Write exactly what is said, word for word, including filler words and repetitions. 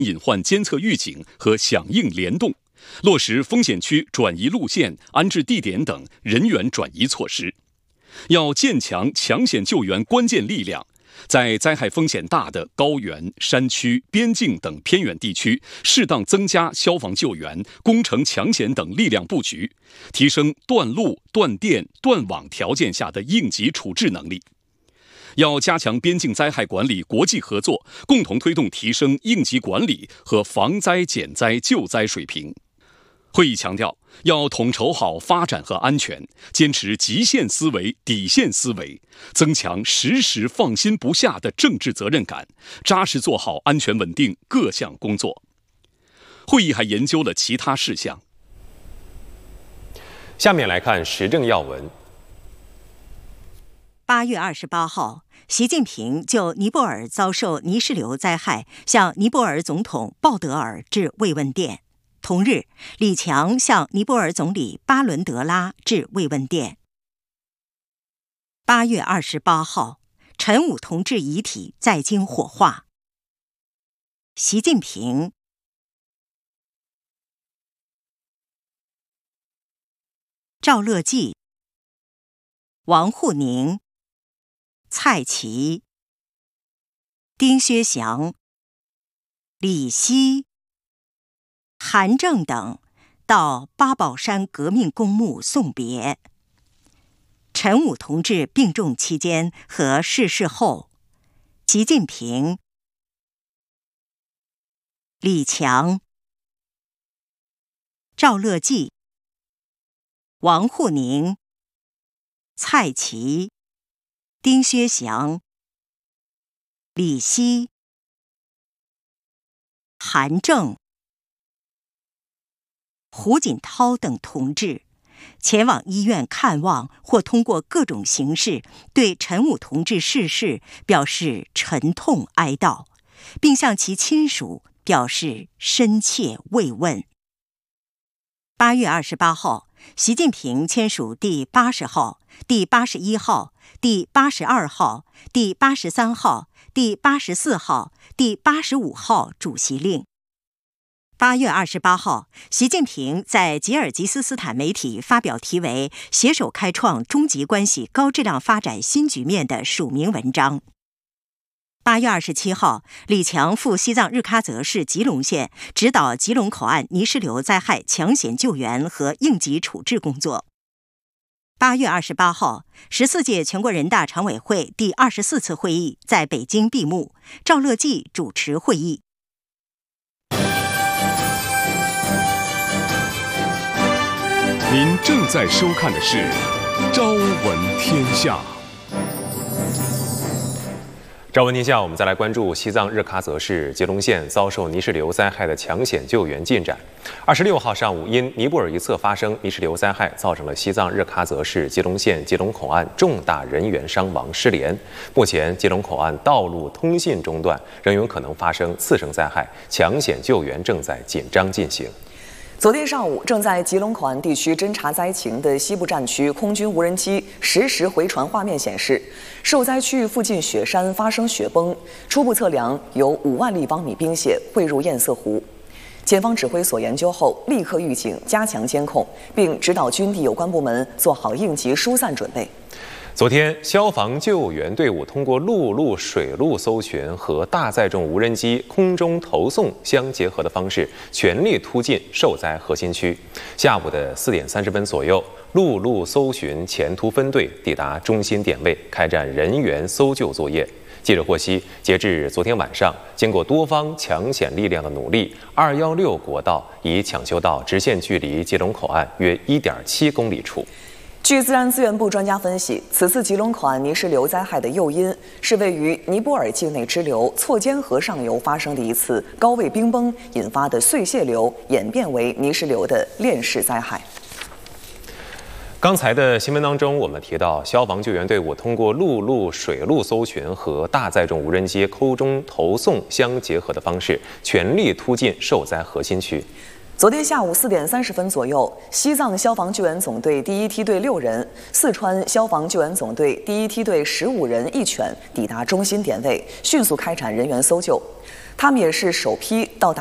隐患监测预警和响应联动，落实风险区转移路线、安置地点等人员转移措施。要建强抢险救援关键力量，在灾害风险大的高原、山区、边境等偏远地区，适当增加消防救援、工程抢险等力量布局，提升断路、断电、断网条件下的应急处置能力。要加强边境灾害管理国际合作，共同推动提升应急管理和防灾减灾救灾水平。会议强调，要统筹好发展和安全，坚持极限思维、底线思维，增强时时放心不下的政治责任感，扎实做好安全稳定各项工作。会议还研究了其他事项。 下面来看时政要闻。 八月二十八号，习近平就尼泊尔遭受泥石流灾害向尼泊尔总统鲍德尔致慰问电。同日，李强向尼泊尔总理巴伦德拉致慰问电。八月二十八号，陈武同志遗体在京火化。习近平、赵乐际、王沪宁、蔡奇、丁薛祥、李希、韩正等到八宝山革命公墓送别。陈武同志病重期间和逝世后，习近平、李强、赵乐际、王沪宁、蔡奇、丁薛祥、李希、韩正、胡锦涛等同志前往医院看望，或通过各种形式对陈武同志逝世表示沉痛哀悼，并向其亲属表示深切慰问。八月二十八号，习近平签署第八十号、第八十一号、第八十二号、第八十三号、第八十四号、第八十五号主席令。八月二十八号，习近平在吉尔吉斯斯坦媒体发表题为《携手开创中吉关系高质量发展新局面》的署名文章。八月二十七号，李强赴西藏日喀则市吉隆县，指导吉隆口岸泥石流灾害抢险救援和应急处置工作。八月二十八号，十四届全国人大常委会第二十四次会议在北京闭幕，赵乐际主持会议。 您正在收看的是《朝闻天下》。 朝闻天下，我们再来关注西藏日喀则市吉隆县遭受泥石流灾害的抢险救援进展。二十六号上午，因尼泊尔一侧发生泥石流灾害，造成了西藏日喀则市吉隆县吉隆口岸重大人员伤亡失联。目前，吉隆口岸道路通信中断，仍有可能发生次生灾害，抢险救援正在紧张进行。 昨天上午，正在吉隆口岸地区侦察灾情的西部战区空军无人机实时回传画面显示，受灾区域附近雪山发生雪崩，初步测量有五万立方米冰雪汇入堰塞湖。前方指挥所研究后，立刻预警加强监控，并指导军地有关部门做好应急疏散准备。 昨天，消防救援队伍通过陆路、水路搜寻和大载重无人机空中投送相结合的方式，全力突进受灾核心区。下午的四点三十分左右，陆路搜寻前突分队抵达中心点位，开展人员搜救作业。记者获悉，截至昨天晚上，经过多方抢险力量的努力，二一六国道已抢修到直线距离吉隆口岸约一点七公里处。 据自然资源部专家分析，此次吉隆口岸泥石流灾害的诱因是位于尼泊尔境内支流错肩河上游发生的一次高位冰崩引发的碎屑流演变为泥石流的链式灾害。 刚才的新闻当中，我们提到消防救援队伍通过陆路、水路搜寻和大载重无人机空中投送相结合的方式，全力突进受灾核心区。 昨天下午四点三十分左右，西藏消防救援总队第一梯队六人、四川消防救援总队第一梯队十五人一犬抵达中心点位，迅速开展人员搜救。 他们也是首批到达